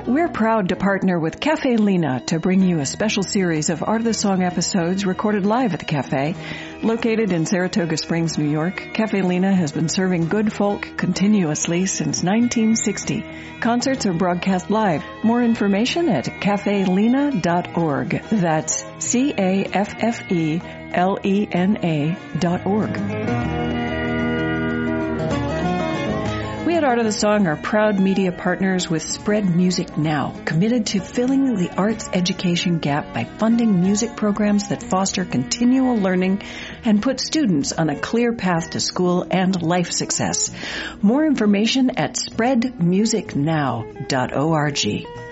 We're proud to partner with Cafe Lena to bring you a special series of Art of the Song episodes recorded live at the cafe. Located in Saratoga Springs, New York, Cafe Lena has been serving good folk continuously since 1960. Concerts are broadcast live. More information at cafelena.org. That's CAFFELENA.org. We at Art of the Song are proud media partners with Spread Music Now, committed to filling the arts education gap by funding music programs that foster continual learning and put students on a clear path to school and life success. More information at spreadmusicnow.org.